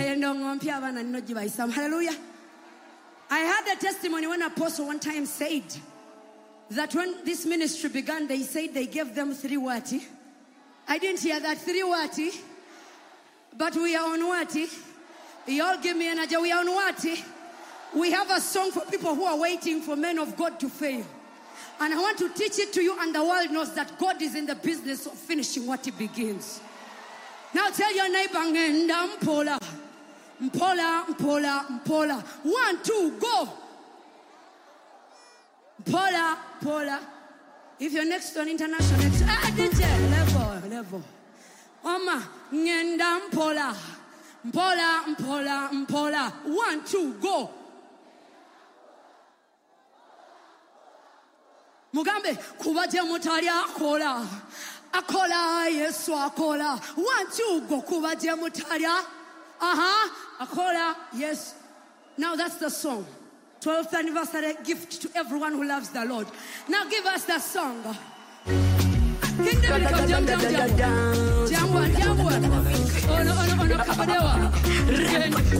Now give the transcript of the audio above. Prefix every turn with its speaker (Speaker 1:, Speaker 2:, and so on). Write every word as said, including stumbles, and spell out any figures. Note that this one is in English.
Speaker 1: Hallelujah. I had a testimony when Apostle one time said that when this ministry began, they said they gave them three wati. I didn't hear that three wati, but we are on wati. Y'all give me energy. We are on wati. We have a song for people who are waiting for men of God to fail. And I want to teach it to you, and the world knows that God is in the business of finishing what He begins. Now tell your neighbor, Ngenda Mpola, Mpola, Mpola, Mpola. One, two, go. Mpola, Mpola. If you're next to an international, next, ah, D J, level, level. Oma, Ngenda Mpola, Mpola, Mpola, Mpola. One, two, go. Mugambe, kubaje mutali akola. Akola, Yesu akola. One, two, go. Kubaje mutali. Uh-huh. Akola, yes. Now that's the song. twelfth anniversary gift to everyone who loves the Lord. Now give us the song. King David, come jump, jump, jump. Jump, jump. Oh, no, oh, no, oh, no, kabadewa.